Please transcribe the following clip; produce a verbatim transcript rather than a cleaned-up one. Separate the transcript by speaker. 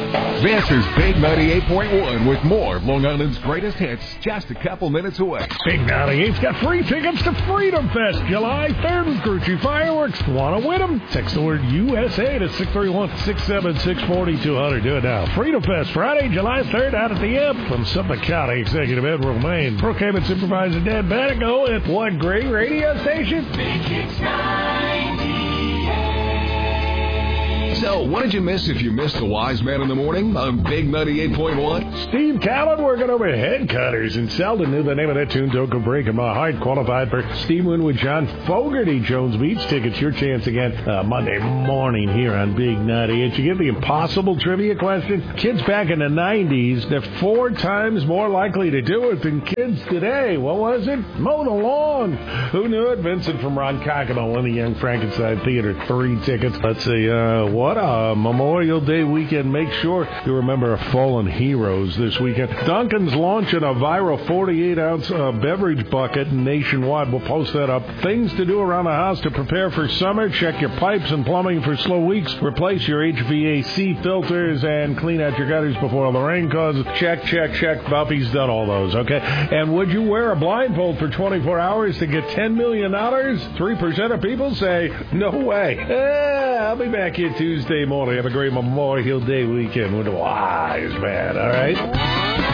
Speaker 1: This is Big ninety-eight point one with more of Long Island's greatest hits just a couple minutes away.
Speaker 2: Big ninety-eight's got free tickets to Freedom Fest July third with Grucci Fireworks. Want to win them? Text the word U S A to six three one, six seven six, four two zero zero. Do it now. Freedom Fest Friday, July third out at the Imp. From Suffolk County Executive Ed Romaine. Proclaiming Supervisor Dan Banico at what great radio station?
Speaker 3: Big Hits ninety-eight.
Speaker 1: So, what did you miss if you missed the Wise Man in the Morning on Big ninety-eight point one?
Speaker 2: Steve Callan working over Head Cutters, and Selden knew the name of that tune, Don't Go Breaking My Heart, qualified for Steve Winwood, John Fogerty, Jones Beach tickets. Your chance again uh, Monday morning here on Big ninety-eight. You get the impossible trivia question. Kids back in the nineties, they're four times more likely to do it than kids today. What was it? Mow the lawn. Who knew it? Vincent from Ronkonkoma won the Young Frankenstein Theater three tickets. Let's see, uh, what a Memorial Day weekend. Make sure you remember our fallen heroes this weekend. Dunkin's launching a viral forty-eight ounce uh, beverage bucket nationwide. We'll post that up. Things to do around the house to prepare for summer. Check your pipes and plumbing for slow leaks. Replace your H V A C filters and clean out your gutters before all the rain causes. Check, check, check. Buffy's done all those, okay? And would you wear a blindfold for twenty-four hours to get ten million dollars? three percent of people say, no way. Eh, I'll be back here Tuesday morning. Have a great Memorial Day weekend with the Wise Man, all right?